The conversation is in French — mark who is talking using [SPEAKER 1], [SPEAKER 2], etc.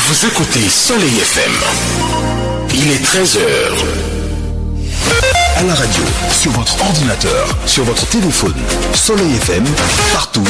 [SPEAKER 1] Vous écoutez Soleil FM. Il est 13h. À la radio, sur votre ordinateur, sur votre téléphone, Soleil FM, partout.